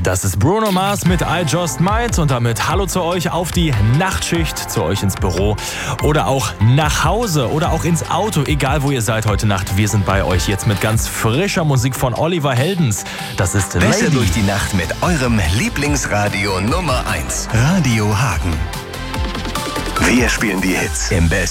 Das ist Bruno Mars mit I Just Might und damit hallo zu euch auf die Nachtschicht, zu euch ins Büro oder auch nach Hause oder auch ins Auto, egal wo ihr seid heute Nacht. Wir sind bei euch jetzt mit ganz frischer Musik von Oliver Heldens. Das ist Besser Lady. durch die Nacht mit eurem Lieblingsradio Nummer 1. Radio Hagen. Wir spielen die Hits im Best